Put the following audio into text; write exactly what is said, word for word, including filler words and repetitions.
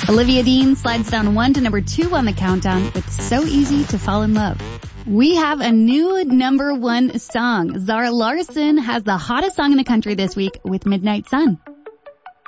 Olivia Dean slides down one to number two on the countdown with So Easy to Fall in Love. We have a new number one song. Zara Larsson has the hottest song in the country this week with Midnight Sun.